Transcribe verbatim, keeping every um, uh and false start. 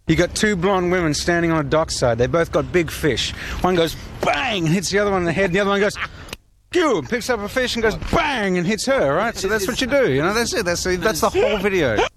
You got two blonde women standing on a dockside. They both got big fish. One goes bang and hits the other one in the head. And the other one goes you and picks up a fish and goes bang and hits her. Right. So that's what you do. You know. That's it. That's that's the whole video.